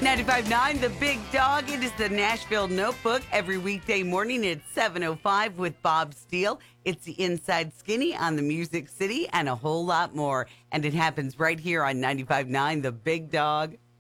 95.9 The Big Dog. It is the Nashville Notebook every weekday morning at 7:05 with Bob Steele. It's the Inside Skinny on the Music City and a whole lot more. And it happens right here on 95.9 The Big Dog.